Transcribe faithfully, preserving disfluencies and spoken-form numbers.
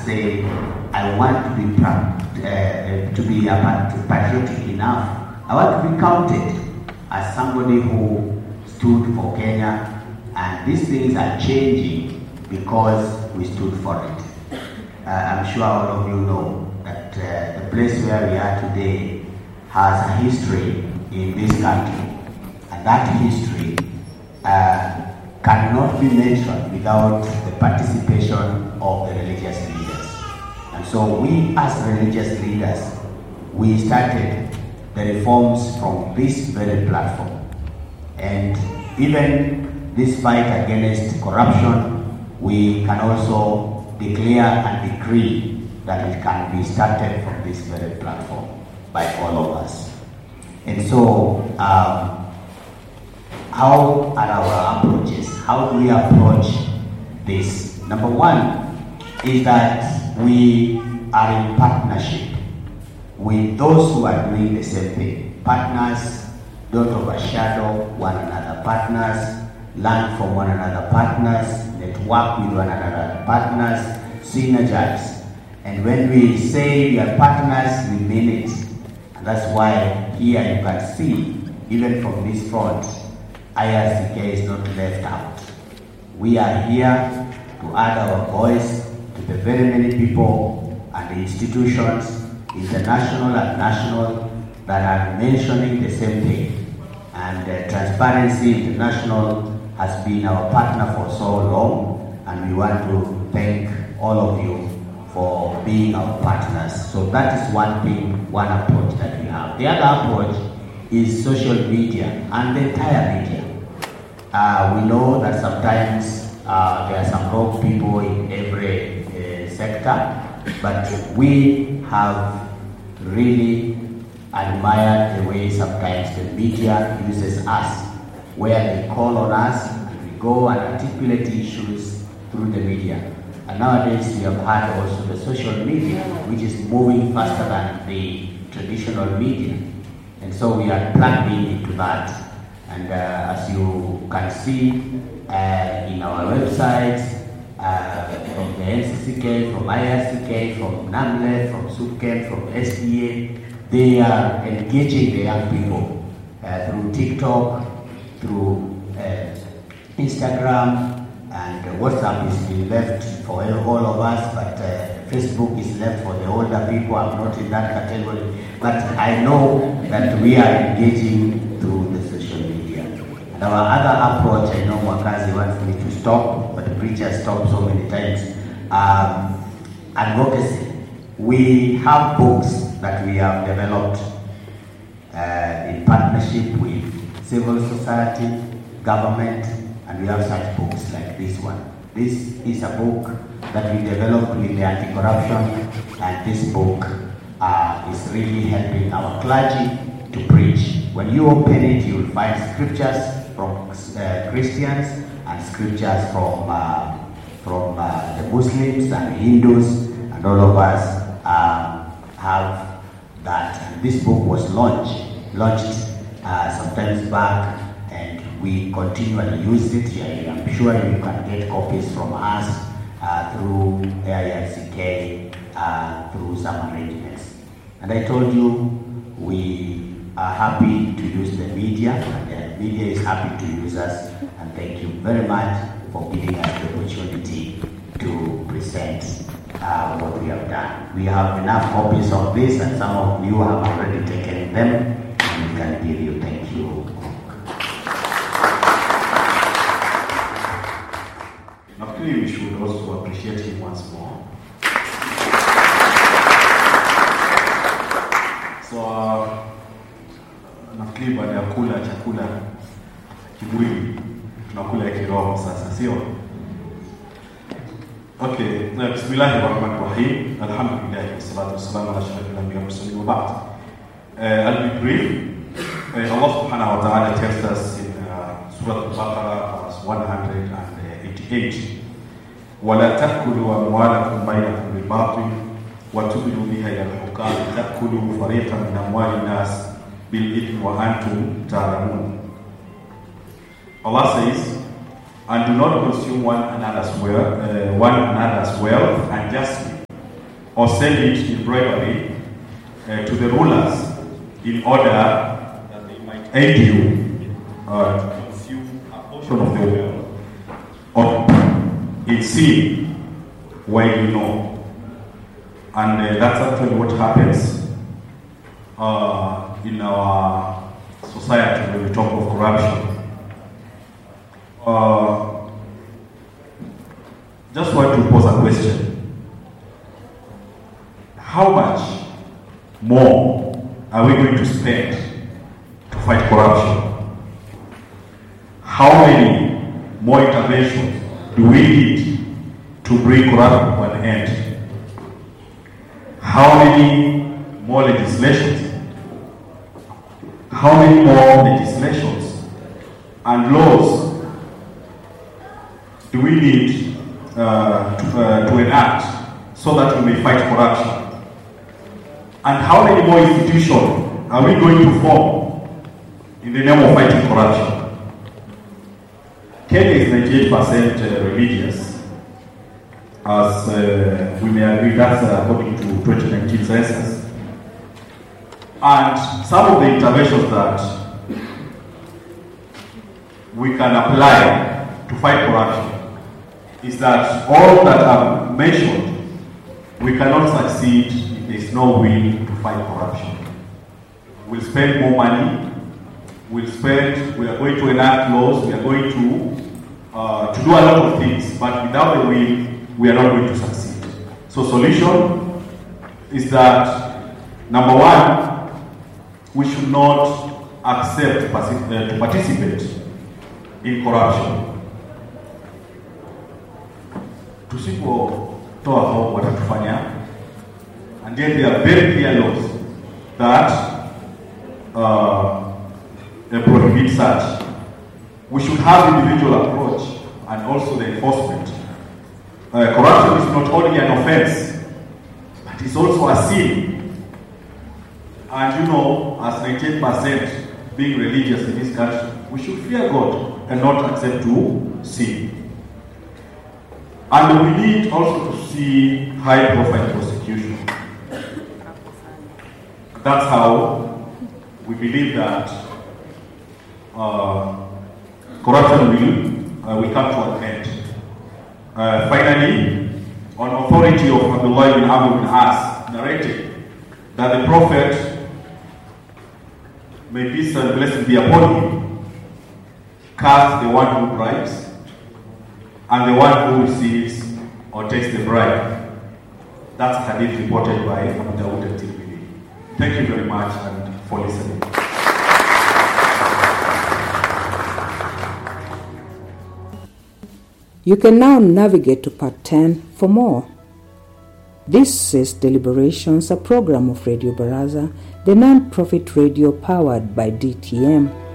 say, I want to be proud, uh, to be patriotic enough. I want to be counted as somebody who stood for Kenya, and these things are changing because we stood for it. Uh, I'm sure all of you know that uh, the place where we are today has a history in this country, and that history uh, cannot be mentioned without the participation of the religious leaders. And so we as religious leaders, we started the reforms from this very platform. And even this fight against corruption, we can also declare and decree that it can be started from this very platform by all of us. And so, um, how are our approaches? How do we approach this? Number one is that we are in partnership with those who are doing the same thing. Partners don't overshadow one another. Partners learn from one another. Partners network with one another. Partners synergize. And when we say we are partners, we mean it. And that's why here you can see, even from this front, I R C K is not left out. We are here to add our voice to the very many people and the institutions, international and national, that are mentioning the same thing. And uh, Transparency International has been our partner for so long, and we want to thank all of you for being our partners. So that is one thing, one approach that we have. The other approach is social media and the entire media. Uh, we know that sometimes uh, there are some wrong people in every uh, sector, but we have really admired the way sometimes the media uses us, where they call on us and we go and articulate issues through the media. And nowadays we have had also the social media, which is moving faster than the traditional media. And so we are plugged into that. And uh, as you can see uh, in our websites, uh, from the N C C K, from I R C K, from NAMLE, from SUPKEN, from S D A, they are engaging the young people uh, through TikTok, through uh, Instagram, and uh, WhatsApp is being left for all of us, but uh, Facebook is left for the older people. I'm not in that category, but I know that we are engaging through the social media. And our other approach, I know Mwakazi wants me to stop, but the preacher stopped so many times. Um, advocacy. We have books that we have developed uh, in partnership with civil society, government, and we have such books like this one. This is a book that we developed with the anti-corruption, and this book uh, is really helping our clergy to preach. When you open it, you will find scriptures from uh, Christians and scriptures from uh, from uh, the Muslims and Hindus, and all of us uh, have that. And this book was launched launched uh, sometimes back, and we continually use it. Yeah, I'm sure you can get copies from us uh, through I R C K, uh, through some arrangements. And I told you, we are happy to use the media, and the media is happy to use us. And thank you very much for giving us the opportunity to present uh, what we have done. We have enough copies of this, and some of you have already taken them, and we can give you. Thank you. Nafikiri we should also appreciate him once more. So, uh, nafikiri baada ya kula chakula kimwili, tunakula ya kiroho sasa, sio? Okay, Bismillahirrahmanirrahim. Alhamdulillah, wassalatu wassalamu ala ashrafil anbiya wal mursalin wa ba'd. I'll be brief. Uh, Allah subhanahu wa ta'ala tells us in uh, Surah Al-Baqarah, verse one hundred eighty-eight, وَلَا تَأْكُلُوا أَمْوَالَكُمْ بَيْنَكُمْ بِالْبَاطِلِ وَتُدْلُوا بِهَا إِلَى الْحُكَامِ تَأْكُلُوا فَرِيقًا مِنْ أَمْوَالِ النَّاسِ بِالْإِثْمِ وَأَنْتُمْ تَعْلَمُونَ. Allah says, and do not consume one another's wealth, uh, one another's wealth unjustly, or sell it in bribery uh, to the rulers in order that they might aid you uh, to consume a portion of the wealth or in sin while you know. And uh, that's actually what happens uh, in our society when we talk of corruption. Uh, just want to pose a question. How much more are we going to spend to fight corruption? How many more interventions do we need to bring corruption to an end? How many more legislations? How many more legislations and laws do we need uh, to, uh, to enact so that we may fight corruption? And how many more institutions are we going to form in the name of fighting corruption? Kenya is ninety-eight percent uh, religious, as uh, we may agree, that's uh, according to twenty nineteen census. And some of the interventions that we can apply to fight corruption is that all that I've mentioned, we cannot succeed if there is no will to fight corruption. We'll spend more money, we'll spend, we are going to enact laws, we are going to uh, to do a lot of things, but without the will, we are not going to succeed. So solution is that, number one, we should not accept uh, to participate in corruption. Tusipotoa hao watatufanya, and yet there are very clear laws that uh, prohibit such. We should have individual approach and also the enforcement. Uh, corruption is not only an offense, but it's also a sin. And you know, as ninety-eight percent being religious in this country, we should fear God and not accept to sin. And we need also to see high profile prosecution. That's how we believe that uh, corruption will, uh, will come to an end. Uh, finally, on authority of Abdullah ibn Amr ibn As, narrated that the Prophet, may peace and blessing be upon him, cursed the one who bribes and the one who receives or takes the bribe. That's a hadith reported by Abu Dawud and Tirmidhi. Thank you very much and for listening. You can now navigate to part ten for more. This is Deliberations, a program of Radio Baraza, the non-profit radio powered by D T M.